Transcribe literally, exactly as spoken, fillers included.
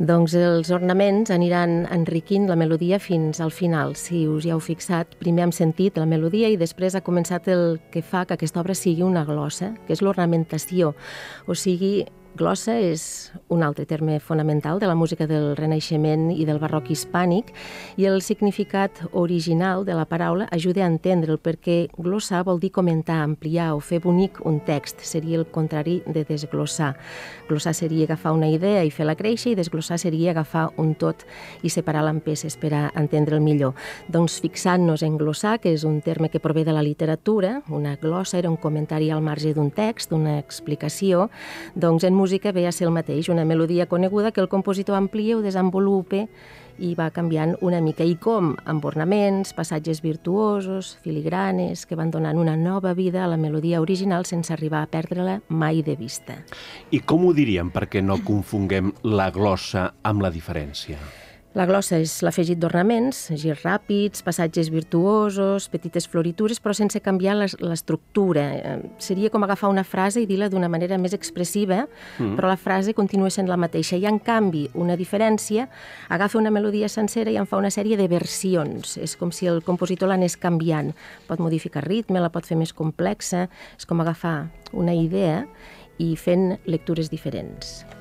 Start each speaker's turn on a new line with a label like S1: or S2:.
S1: Doncs els ornaments aniran enriquint la melodia fins al final. Si us hi heu fixat, primer hem sentit la melodia i després ha començat el que fa que aquesta obra sigui una glossa, que és l'ornamentació. O sigui, glossa és un altre terme fonamental de la música del Renaixement i del barroc hispànic i el significat original de la paraula ajuda a entendre'l perquè glossar vol dir comentar, ampliar o fer bonic un text. Seria el contrari de desglossar. Glossar seria agafar una idea i fer-la créixer i desglossar seria agafar un tot i separar-la en peces per a entendre'l millor. Doncs fixant-nos en glossar, que és un terme que prové de la literatura, una glossa era un comentari al marge d'un text, una explicació, doncs en música ve a ser el mateix, una melodia coneguda que el compositor amplia o desenvolupa i va canviant una mica. I com? Amb ornaments, passatges virtuosos, filigranes, que van donant una nova vida a la melodia original sense arribar a perdre-la mai de vista.
S2: I com ho diríem perquè no confonguem la glossa amb la diferència?
S1: La glossa és l'afegit d'ornaments, girs ràpids, passatges virtuosos, petites floritures, però sense canviar l'estructura. Seria com agafar una frase i dir-la d'una manera més expressiva, mm. però la frase continua sent la mateixa. I, en canvi, una diferència, agafa una melodia sencera i en fa una sèrie de versions. És com si el compositor l'anés canviant. Pot modificar ritme, la pot fer més complexa. És com agafar una idea i fent lectures diferents.